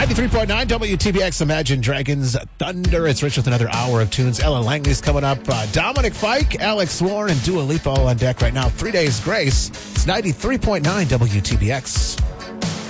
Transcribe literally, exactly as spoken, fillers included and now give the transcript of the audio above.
ninety-three point nine W T B X Imagine Dragons Thunder. It's Rich with another hour of tunes. Ellen Langley's coming up. Uh, Dominic Fike, Alex Warren, and Dua Lipa all on deck right now. Three Days Grace. It's ninety-three point nine W T B X.